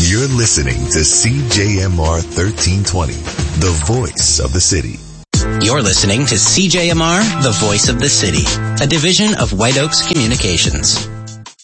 You're listening to CJMR 1320, the voice of the city. You're listening to CJMR, the voice of the city, a division of White Oaks Communications.